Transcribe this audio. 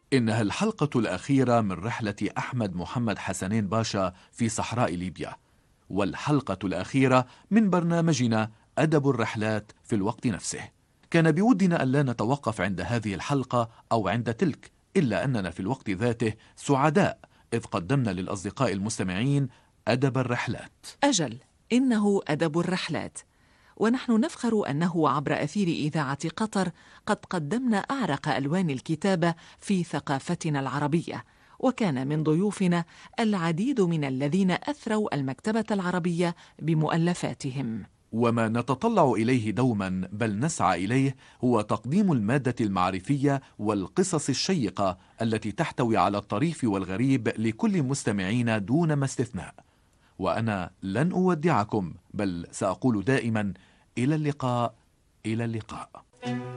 إنها الحلقة الأخيرة من رحلة أحمد محمد حسنين باشا في صحراء ليبيا، والحلقة الأخيرة من برنامجنا أدب الرحلات في الوقت نفسه. كان بودنا أن لا نتوقف عند هذه الحلقة أو عند تلك، إلا أننا في الوقت ذاته سعداء إذ قدمنا للأصدقاء المستمعين أدب الرحلات. أجل، إنه أدب الرحلات، ونحن نفخر أنه عبر أثير إذاعة قطر قد قدمنا أعرق ألوان الكتابة في ثقافتنا العربية، وكان من ضيوفنا العديد من الذين أثروا المكتبة العربية بمؤلفاتهم. وما نتطلع إليه دوما بل نسعى إليه هو تقديم المادة المعرفية والقصص الشيقة التي تحتوي على الطريف والغريب لكل مستمعين دون ما استثناء. وأنا لن أودعكم بل سأقول دائما إلى اللقاء، إلى اللقاء.